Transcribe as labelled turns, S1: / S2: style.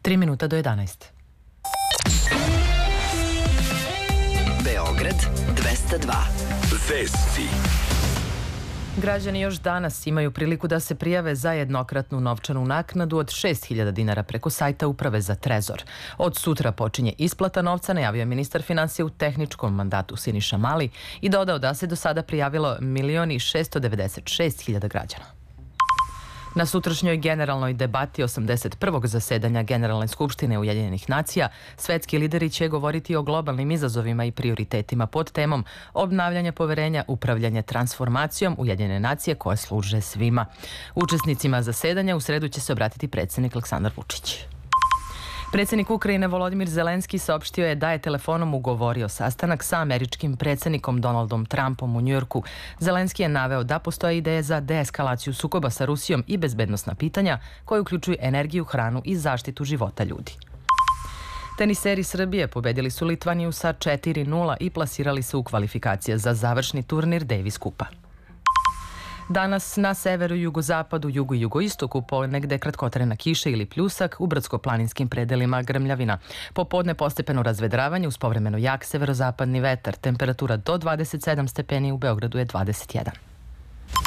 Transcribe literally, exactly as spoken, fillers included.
S1: Tri minuta do jedanaest.
S2: Beograd dvesta dva. Vesti.
S1: Građani još danas imaju priliku da se prijave za jednokratnu novčanu naknadu od šest hiljada dinara preko sajta Uprave za trezor. Od sutra počinje isplata novca, najavio je ministar finansija u tehničkom mandatu Siniša Mali i dodao da se do sada prijavilo milion i šesto devedeset šest hiljada građana. Na sutrašnjoj generalnoj debati osamdeset prvog zasedanja Generalne skupštine Ujedinjenih nacija svetski lideri će govoriti o globalnim izazovima i prioritetima pod temom obnavljanje poverenja, upravljanje transformacijom Ujedinjene nacije koje služe svima. Učesnicima zasedanja u sredu će se obratiti predsjednik Aleksandar Vučić. Predsjednik Ukrajine Volodimir Zelenski saopštio je da je telefonom ugovorio sastanak sa američkim predsjednikom Donaldom Trumpom u Njujorku. Zelenski je naveo da postoje ideje za deeskalaciju sukoba sa Rusijom i bezbednosna pitanja koje uključuju energiju, hranu i zaštitu života ljudi. Teniseri Srbije pobedili su Litvaniju sa četiri nula i plasirali se u kvalifikacije za završni turnir Davis Kupa. Danas na severu, jugozapadu, jugu i jugoistoku ponegde kratkotrajna kiša ili pljusak, u brdsko-planinskim predelima grmljavina. Popodne postepeno razvedravanje uz povremeno jak severozapadni vetar. Temperatura do dvadeset sedam stepeni, u Beogradu je dvadeset jedan.